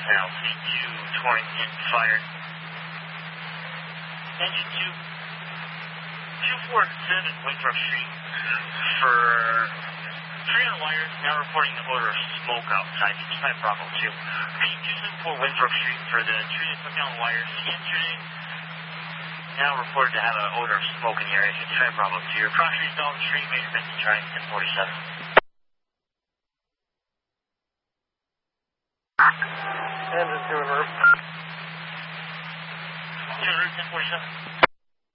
Now, C2 Torrington fired. Engine 2, 247 Winthrop Street for 3 on wires, now reporting the odor of smoke outside, 55 Bravo 2. Repeat 274 Winthrop Street for the tree that took down wires yesterday, now reported to have an odor of smoke in the area, 55 Bravo 2. Your cross street Dalton Street, Major Benson Drive, 1047. Engine 2 en route. 2 en route, 1047.